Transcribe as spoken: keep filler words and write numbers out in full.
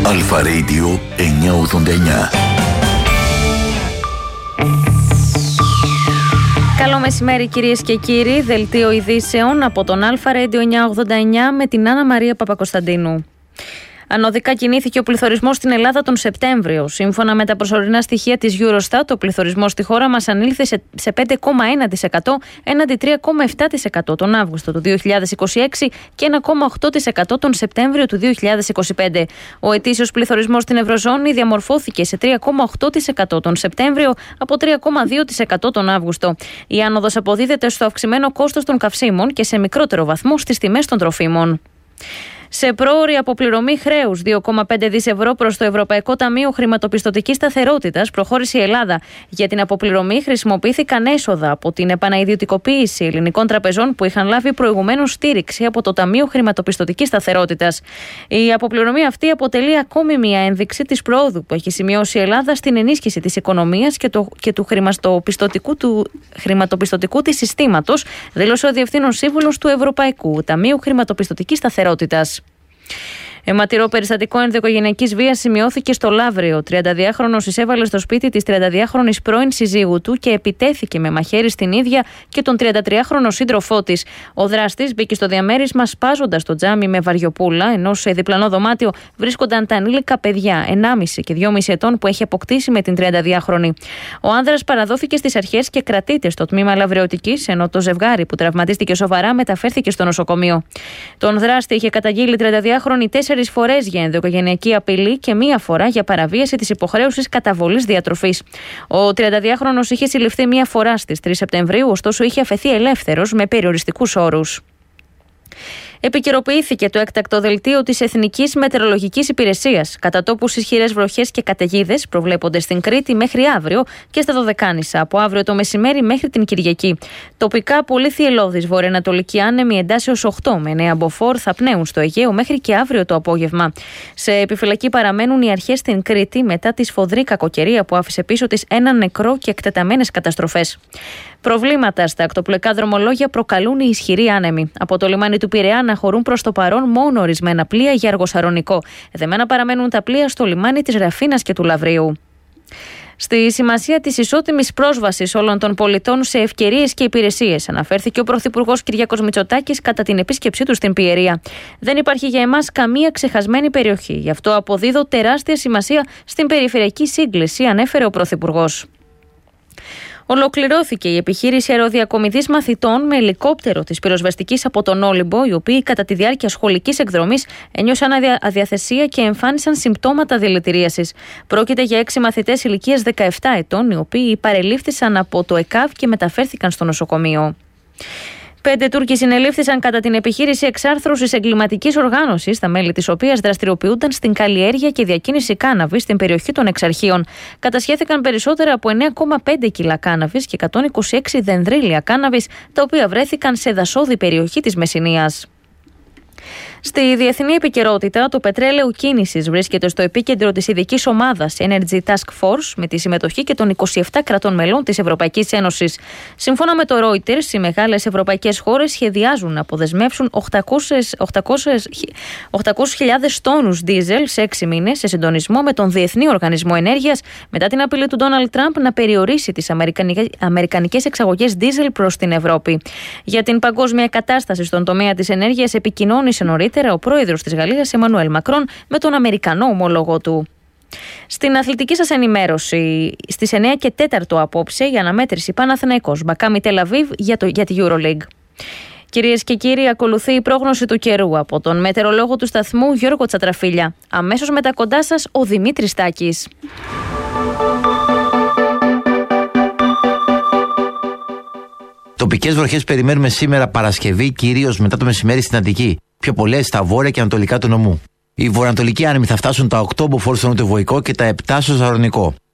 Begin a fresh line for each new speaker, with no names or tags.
Αλφα Radio εννιακόσια ογδόντα εννιά.
Καλό μεσημέρι κυρίες και κύριοι, δελτίο ειδήσεων από τον Αλφα Radio εννιακόσια ογδόντα εννιά με την Άννα Μαρία Παπακοσταντίνου. Ανωδικά κινήθηκε ο πληθωρισμός στην Ελλάδα τον Σεπτέμβριο. Σύμφωνα με τα προσωρινά στοιχεία της Eurostat, ο πληθωρισμός στη χώρα μας ανήλθε σε πέντε κόμμα ένα τοις εκατό έναντι τρία κόμμα επτά τοις εκατό τον Αύγουστο του δύο χιλιάδες είκοσι έξι και ένα κόμμα οκτώ τοις εκατό τον Σεπτέμβριο του δύο χιλιάδες είκοσι πέντε. Ο ετήσιος πληθωρισμός στην Ευρωζώνη διαμορφώθηκε σε τρία κόμμα οκτώ τοις εκατό τον Σεπτέμβριο από τρία κόμμα δύο τοις εκατό τον Αύγουστο. Η άνοδος αποδίδεται στο αυξημένο κόστος των καυσίμων και σε μικρότερο βαθμό στις τιμές των τροφίμων. Σε πρόωρη αποπληρωμή χρέους δύο κόμμα πέντε δισεκατομμύρια ευρώ προς το Ευρωπαϊκό Ταμείο Χρηματοπιστωτικής Σταθερότητας προχώρησε η Ελλάδα. Για την αποπληρωμή χρησιμοποιήθηκαν έσοδα από την επανaiδιωτικοποίηση ελληνικών τραπεζών που είχαν λάβει προηγουμένως στήριξη από το Ταμείο Χρηματοπιστωτικής Σταθερότητας. Η αποπληρωμή αυτή αποτελεί ακόμη μια ένδειξη της προόδου που έχει σημειώσει η Ελλάδα στην ενίσχυση της οικονομίας και, το, και του, χρηματοπιστωτικού, του χρηματοπιστωτικού της συστήματος, δήλωσε ο Διευθύνων Σύμβουλος του Ευρωπαϊκού Ταμείου Χρηματοπιστωτικής Σταθερότητας. Αιματηρό περιστατικό ενδοοικογενειακής βίας σημειώθηκε στο Λαύριο. Ο τριανταδυάχρονος εισέβαλε στο σπίτι της τριανταδυάχρονης πρώην συζύγου του και επιτέθηκε με μαχαίρι στην ίδια και τον τριαντατριάχρονο σύντροφό της. Ο δράστης μπήκε στο διαμέρισμα σπάζοντας το τζάμι με βαριοπούλα, ενώ σε διπλανό δωμάτιο βρίσκονταν τα ανήλικα παιδιά ενάμιση και δυόμιση ετών που έχει αποκτήσει με την τριανταδυάχρονη. Ο άνδρας παραδόθηκε στις αρχές και κρατείται στο τμήμα λαβρεωτικής, ενώ το ζευγάρι που τραυματίστηκε σοβαρά μεταφέρθηκε στο νοσοκομείο. Τον δράστη είχε καταγγείλει η τριανταδυάχρονη τέσσερις φορές για ενδοοικογενειακή απειλή και μία φορά για παραβίαση της υποχρέωσης καταβολής διατροφής. Ο τριανταδυάχρονος είχε συλληφθεί μία φορά στις τρεις Σεπτεμβρίου, ωστόσο είχε αφαιθεί ελεύθερος με περιοριστικούς όρους. Επικαιροποιήθηκε το έκτακτο δελτίο της Εθνικής Μετεωρολογικής Υπηρεσίας. Κατά τόπους ισχυρές βροχές και καταιγίδες προβλέπονται στην Κρήτη μέχρι αύριο και στα Δωδεκάνησα, από αύριο το μεσημέρι μέχρι την Κυριακή. Τοπικά πολύ θυελλώδης βορειοανατολική άνεμη εντάσεως οκτώ με εννέα μποφόρ θα πνέουν στο Αιγαίο μέχρι και αύριο το απόγευμα. Σε επιφυλακή παραμένουν οι αρχές στην Κρήτη μετά τη σφοδρή κακοκαιρία που άφησε πίσω της έναν νεκρό και εκτεταμένες καταστροφές. Προβλήματα στα ακτοπλοϊκά δρομολόγια προκαλούν οι ισχυροί άνεμοι. Από το λιμάνι του Πειραιά αναχωρούν προς το παρόν μόνο ορισμένα πλοία για Αργοσαρονικό. Εδεμένα παραμένουν τα πλοία στο λιμάνι της Ραφίνας και του Λαβρίου. Στη σημασία της ισότιμης πρόσβασης όλων των πολιτών σε ευκαιρίες και υπηρεσίες, αναφέρθηκε ο Πρωθυπουργός Κυριάκος Μητσοτάκης κατά την επίσκεψή του στην Πιερία. Δεν υπάρχει για εμάς καμία ξεχασμένη περιοχή. Γι' αυτό αποδίδω τεράστια σημασία στην περιφερειακή σύγκληση, ανέφερε ο Πρωθυπουργός. Ολοκληρώθηκε η επιχείρηση αεροδιακομιδής μαθητών με ελικόπτερο της πυροσβεστικής από τον Όλυμπο, οι οποίοι κατά τη διάρκεια σχολικής εκδρομής ένιωσαν αδιαθεσία και εμφάνισαν συμπτώματα δηλητηρίασης. Πρόκειται για έξι μαθητές ηλικίας δεκαεπτά ετών, οι οποίοι παρελήφθησαν από το ΕΚΑΒ και μεταφέρθηκαν στο νοσοκομείο. Πέντε Τούρκοι συνελήφθησαν κατά την επιχείρηση εξάρθρωσης εγκληματικής οργάνωσης, τα μέλη της οποίας δραστηριοποιούνταν στην καλλιέργεια και διακίνηση κάναβης στην περιοχή των Εξαρχείων. Κατασχέθηκαν περισσότερα από εννέα κόμμα πέντε κιλά κάναβης και εκατόν είκοσι έξι δενδρίλια κάναβης, τα οποία βρέθηκαν σε δασόδη περιοχή της Μεσσηνίας. Στη διεθνή επικαιρότητα, το πετρέλαιο κίνησης βρίσκεται στο επίκεντρο της ειδικής ομάδας Energy Task Force με τη συμμετοχή και των είκοσι επτά κρατών μελών της Ευρωπαϊκής Ένωσης. Σύμφωνα με το Reuters, οι μεγάλες ευρωπαϊκές χώρες σχεδιάζουν να αποδεσμεύσουν οχτακόσιες χιλιάδες τόνους δίζελ σε έξι μήνες σε συντονισμό με τον Διεθνή Οργανισμό Ενέργειας μετά την απειλή του Ντόναλντ Τραμπ να περιορίσει τις αμερικανικές εξαγωγές δίζελ προς την Ευρώπη. Για την παγκόσμια κατάσταση στον τομέα της ενέργειας επικοινώνησε νωρίτερα ο πρόεδρος της Γαλλίας, Εμμανουέλ Μακρόν, με τον Αμερικανό ομόλογο του. Στην αθλητική σας ενημέρωση, στις εννέα και τέσσερα απόψε, η αναμέτρηση Παναθηναϊκός Μακάμπι Τελ-Αβίβ για, για τη EuroLeague. Κυρίες και κύριοι, ακολουθεί η πρόγνωση του καιρού από τον μετεωρολόγο του σταθμού Γιώργο Τσατραφίλια. Αμέσως μετά κοντά σας ο Δημήτρης Τάκης.
Τοπικές βροχές περιμένουμε σήμερα Παρασκευή, κυρίως μετά το μεσημέρι στην Αττική. Πιο πολλές στα βόρεια και ανατολικά του νομού. Οι βορειοανατολικοί άνεμοι θα φτάσουν τα οκτώ μποφόρ στο νοτιοβοϊκό και τα επτά στο ζαρονικό.